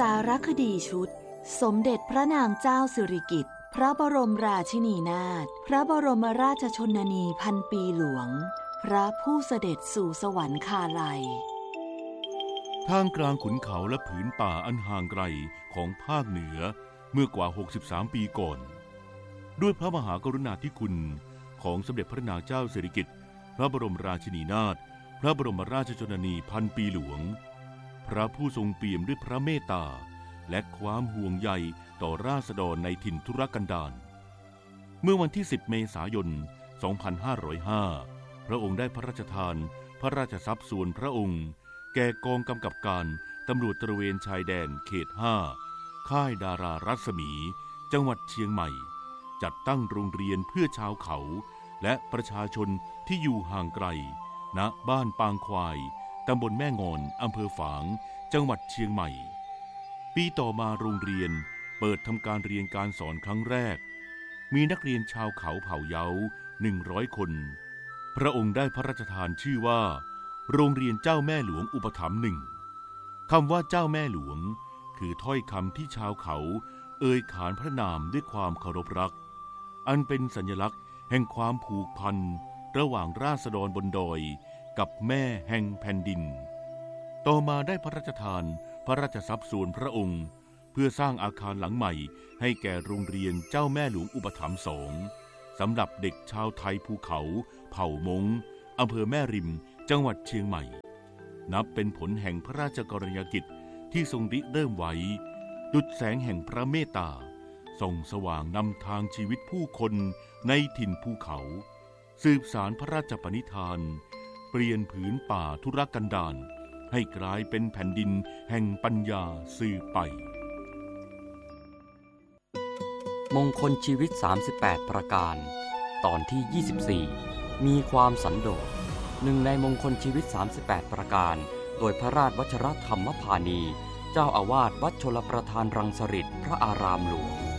สารคดีชุดสมเด็จพระนางเจ้าสิริกิติ์พระบรมราชินีนาถพระบรมราชชนนีพันปีหลวงพระผู้เสด็จสู่สวรรคาลัยท่ามกลางขุนเขาและผืนป่าอันห่างไกลของภาคเหนือเมื่อกว่า63ปีก่อนด้วยพระมหากรุณาธิคุณของสมเด็จพระนางเจ้าสิริกิติ์พระบรมราชินีนาถพระบรมราชชนนีพันปีหลวงพระผู้ทรงเปี่ยมด้วยพระเมตตาและความห่วงใยต่อราษฎรในถิ่นทุรกันดารเมื่อวันที่10เมษายน2505พระองค์ได้พระราชทานพระราชทรัพย์ส่วนพระองค์แก่กองกำกับการตำรวจตระเวนชายแดนเขต5ค่ายดารารัศมีจังหวัดเชียงใหม่จัดตั้งโรงเรียนเพื่อชาวเขาและประชาชนที่อยู่ห่างไกลณบ้านปางควายตำบลแม่งอนอำเภอฝางจังหวัดเชียงใหม่ปีต่อมาโรงเรียนเปิดทำการเรียนการสอนครั้งแรกมีนักเรียนชาวเขาเผ่าเยา100 คนพระองค์ได้พระราชทานชื่อว่าโรงเรียนเจ้าแม่หลวงอุปถัมภ์1คำว่าเจ้าแม่หลวงคือถ้อยคำที่ชาวเขาเอ่ยขานพระนามด้วยความเคารพรักอันเป็นสัญลักษณ์แห่งความผูกพันระหว่างราษฎรบนดอยกับแม่แห่งแผ่นดินต่อมาได้พระราชทานพระราชทรัพย์ส่วนพระองค์เพื่อสร้างอาคารหลังใหม่ให้แก่โรงเรียนเจ้าแม่หลวงอุปถัมภ์2สำหรับเด็กชาวไทยภูเขาเผ่ามงอำเภอแม่ริมจังหวัดเชียงใหม่นับเป็นผลแห่งพระราชกรณียกิจที่ทรงริเริ่มไว้ดุจแสงแห่งพระเมตตาส่องสว่างนำทางชีวิตผู้คนในถิ่นภูเขาสืบสารพระราชปณิธานเปลี่ยนผืนป่าทุรกันดารให้กลายเป็นแผ่นดินแห่งปัญญาสืบไปมงคลชีวิต38ประการตอนที่24มีความสันโดษหนึ่งในมงคลชีวิต38ประการโดยพระราชวชิรธรรมพานีเจ้าอาวาสวัดชลประทานรังสฤษพระอารามหลวง